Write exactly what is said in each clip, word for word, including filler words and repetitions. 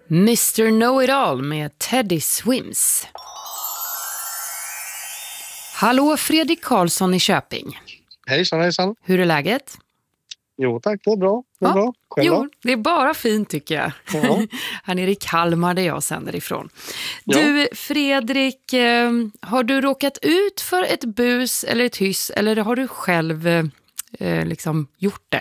mister Know-It-All med Teddy Swims. Hallå, Fredrik Karlsson i Köping. Hejsan, hejsan. Hur är läget? Jo tack, det är bra. Det är ja, bra. Jo, det är bara fint tycker jag. Ja. Här nere i Kalmar där jag sänder ifrån. Ja. Du, Fredrik, eh, har du råkat ut för ett bus eller ett hyss eller har du själv eh, liksom gjort det?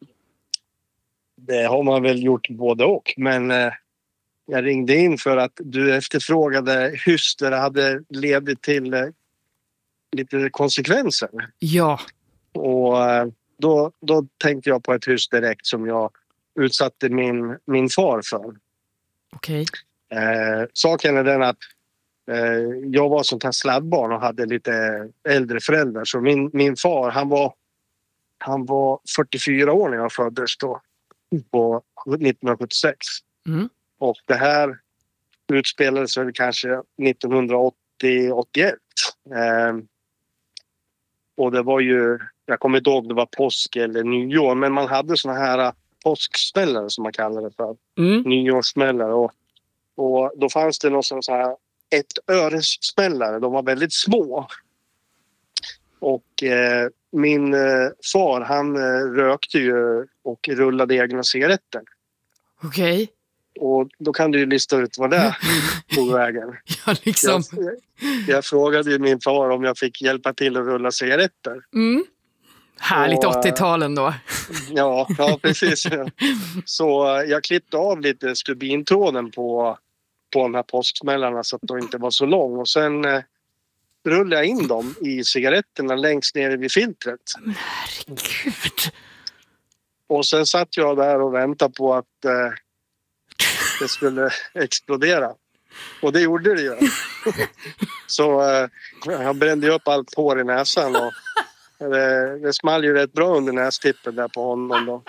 Det har man väl gjort både och, men eh, jag ringde in för att du efterfrågade hyss där det hade ledit till eh, lite konsekvenser. Ja. Och eh, då, då tänkte jag på ett hyss direkt som jag utsatte min, min far för. Okej. Eh, saken är den att eh, jag var sånt här sladdbarn och hade lite äldre föräldrar. Så min, min far, han var, han var fyrtiofyra år när jag föddes då. På nittonhundrasjuttiosex. Mm. Och det här utspelades väl kanske nittonhundraåttio åttioett. Eh, och det var ju, jag kommer inte ihåg om det var påsk eller nyår, men man hade såna här påsksmällare som man kallar det för. Mm. Nyårssmällare. Och, och då fanns det någon sån här ett öressmällare. De var väldigt små. Och eh, min eh, far, han eh, rökte ju och rullade egna cigaretter. Okej. Och då kan du ju lista ut vad det är på vägen. Ja, liksom. Jag, jag frågade ju min far om jag fick hjälpa till att rulla cigaretter. Mm. Härligt och, åttio-talen då. Ja, ja precis. Så jag klippte av lite stubintråden på, på de här påsksmällarna så att de inte var så lång. Och sen eh, rullade jag in dem i cigaretterna längst ner vid filtret. Herregud. Och sen satt jag där och väntade på att eh, det skulle explodera. Och det gjorde det ju. Så eh, jag brände upp allt hår i näsan. Och det, det small ju rätt bra under nästippen där på honom då.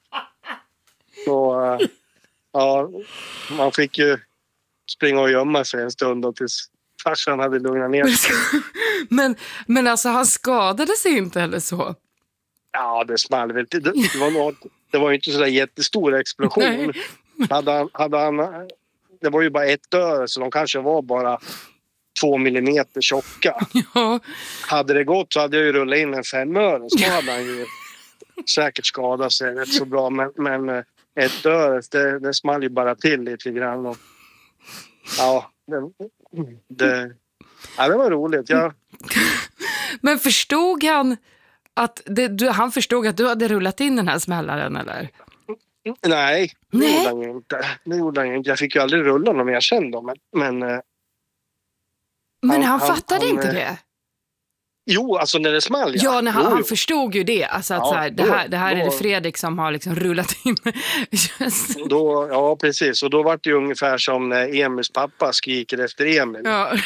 Så eh, ja, man fick ju springa och gömma sig en stund då tills farsan hade lugnat ner sig. men, men alltså han skadade sig inte eller så? Ja, det small väl. Det, det, var något, det var ju inte så där jättestor explosion. Nej. Hade han, hade han, det var ju bara ett öre så de kanske var bara två millimeter tjocka. Ja. Hade det gått så hade jag ju rullat in en femöre så hade han ju säkert skadat sig rätt så bra. Men, men ett öre, det, det small ju bara till lite grann. Och, ja, det, det, ja, det var roligt. Jag, Men förstod han att det, du, han förstod att du hade rullat in den här smällaren eller? nej, det Nej. gjorde han ju inte. Det gjorde han ju inte. Jag fick ju aldrig rulla någon mer sen då. Men, men, Men han, han- han fattade han- inte det? jo, alltså när det small. Ja, när han, Jo, han jo. förstod ju det. Alltså att Ja, så här, det då- här, det här är då- det Fredrik som har liksom rullat in. Just. Då, ja, precis. Och då var det ju ungefär som när Emils pappa skriker efter Emil. Ja.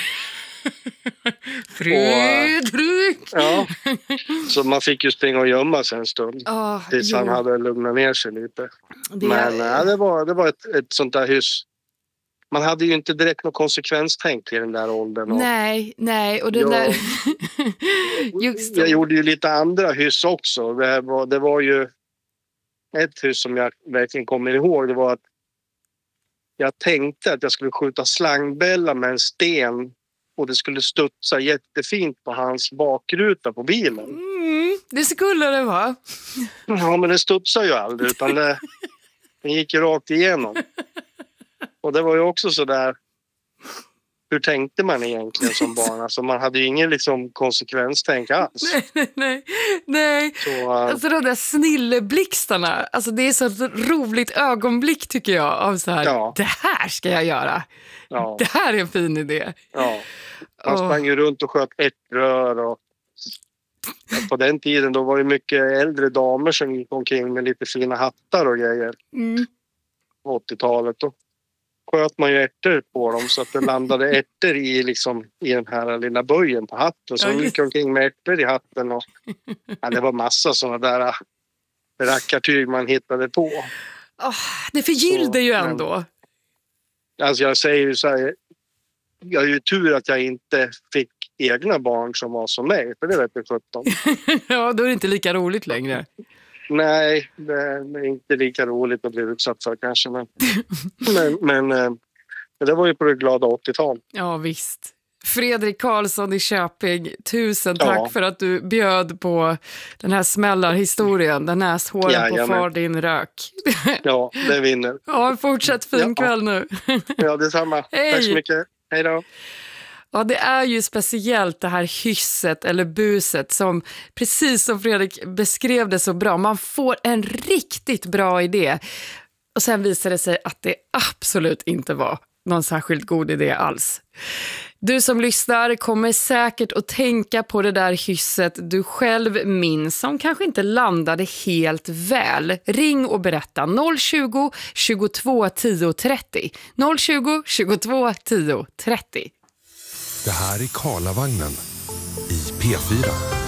Fredrik! Ja. Så man fick ju springa och gömma sig en stund. Oh, Tills han hade lugnat ner sig lite. det, Men ja, det var, det var ett, ett sånt där hyss. Man hade ju inte direkt något konsekvenstänk i den där åldern. Och Nej, nej. Och den Ja. där... Just det. jag gjorde ju lite andra hyss också. Det var, det var ju ett hyss som jag verkligen kommer ihåg. Det var att jag tänkte att jag skulle skjuta slangbälla med en sten och det skulle studsa jättefint på hans bakruta på bilen. Mm, det skulle det vara. Ja, men det studsade ju aldrig utan det, det gick ju rakt igenom. Och det var ju också så där, hur tänkte man egentligen som barn? Alltså man hade ju ingen liksom konsekvenstänk alls. Nej, nej, nej. nej. Så, äh, Alltså de där snilleblixtarna, alltså det är så ett roligt ögonblick tycker jag av så här, Ja. det här ska jag göra. ja, Det här är en fin idé. ja. Man Åh. sprang ju runt och sköt ett rör och på den tiden då var det mycket äldre damer som gick omkring med lite fina hattar och grejer Mm. på åttiotalet. Då sköt man ju ärtor på dem så att det landade ärtor i, liksom, i den här lilla böjen på hatten. Så Ja, de just- gick omkring med ärtor i hatten. Och, ja, det var massa sådana där äh, rackartyg man hittade på. Åh, det förgyllde Så, ju men- ändå. Alltså jag säger ju så här, jag är ju tur att jag inte fick egna barn som var som mig, för det vet jag sjutton. Ja, då är det inte lika roligt längre. Nej, det är inte lika roligt att bli utsatt för kanske. Men, men, men eh, det var ju på det glada åttiotalet. Ja, visst. Fredrik Karlsson i Köping, tusen tack Ja. för att du bjöd på den här smällarhistorien, den näshåren Ja, på jamen. far din rök. Ja, det vinner. Ja, fortsätt fin Ja. kväll nu. Ja, detsamma. Hej. Tack så mycket. Hej då. Ja, det är ju speciellt det här hysset eller buset som, precis som Fredrik beskrev det så bra, man får en riktigt bra idé. Och sen visar det sig att det absolut inte var någon särskilt god idé alls. Du som lyssnar kommer säkert att tänka på det där hysset du själv minns som kanske inte landade helt väl. Ring och berätta noll tjugo, tjugotvå, tio, trettio. noll tjugo, tjugotvå, tio, trettio. Det här är Karlavagnen i P fyra.